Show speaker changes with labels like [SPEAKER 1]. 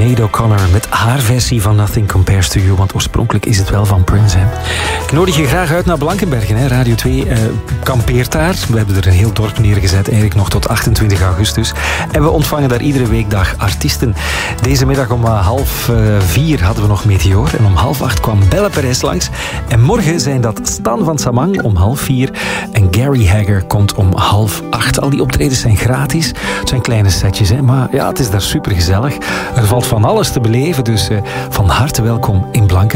[SPEAKER 1] Sinead O'Connor met haar versie van Nothing Compares to You, want oorspronkelijk is het wel van Prince, hè. Ik nodig je graag uit naar Blankenbergen, hè. Radio 2 kampeert daar. We hebben er een heel dorp neergezet, eigenlijk nog tot 28 augustus. En we ontvangen daar iedere weekdag artiesten. Deze middag om 3:30 hadden we nog Meteor en om 7:30 kwam Belle Perez langs. En morgen zijn dat Stan van Samang om 3:30 en Gary Hagger komt om 7:30. Al die optredens zijn gratis. Het zijn kleine setjes, hè, maar ja, het is daar super gezellig. Er valt van alles te beleven, dus van harte welkom in Blankenbergen.